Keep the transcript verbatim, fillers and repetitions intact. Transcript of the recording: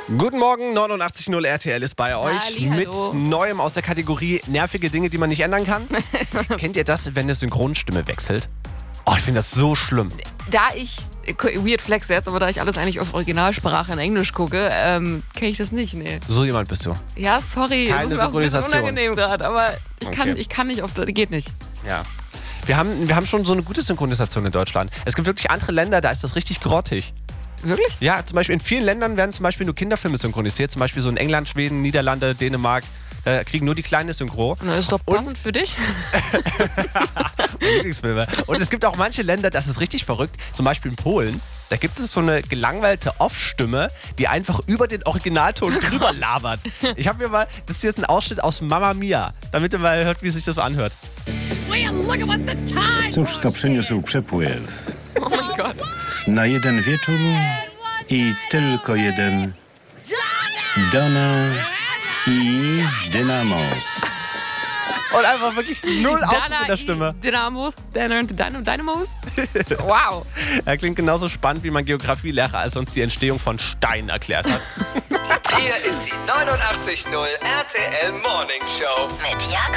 Guten Morgen, neunundachtzig Komma null R T L ist bei euch Hallihallo. mit Neuem aus der Kategorie nervige Dinge, die man nicht ändern kann. Kennt ihr das, wenn eine Synchronstimme wechselt? Oh, ich finde das so schlimm. Da ich, weird flex jetzt, aber da ich alles eigentlich auf Originalsprache in Englisch gucke, ähm, kenne ich das nicht, nee. So jemand bist du. Ja, sorry, Keine das ist mir auch ein bisschen Synchronisation. unangenehm gerade, aber ich kann, Okay. ich kann nicht auf das, geht nicht. Ja. Wir haben, wir haben schon so eine gute Synchronisation in Deutschland. Es gibt wirklich andere Länder, da ist das richtig grottig. Wirklich? Ja, zum Beispiel in vielen Ländern werden zum Beispiel nur Kinderfilme synchronisiert. Zum Beispiel so in England, Schweden, Niederlande, Dänemark. Da kriegen nur die kleine Synchro. Na, ist doch passend für dich. Lieblingsfilme. Und es gibt auch manche Länder, das ist richtig verrückt. Zum Beispiel in Polen. Da gibt es so eine gelangweilte Off-Stimme, die einfach über den Originalton drüber labert. Ich habe mir mal, das hier ist ein Ausschnitt aus Mamma Mia, damit ihr mal hört, wie sich das so anhört. Cóż to przyniósł przepływ? Oh mein Gott. Na jeden wieczór i tylko jeden. Donna i Dynamos. Und einfach wirklich null Ausdruck in der Dana, Stimme. Dynamos, Dynamo, Dynamos. Wow. Er klingt genauso spannend wie mein Geografielehrer, als uns die Entstehung von Stein erklärt hat. Hier ist die neunundachtzig Komma null R T L Morning Show. Mit Jakob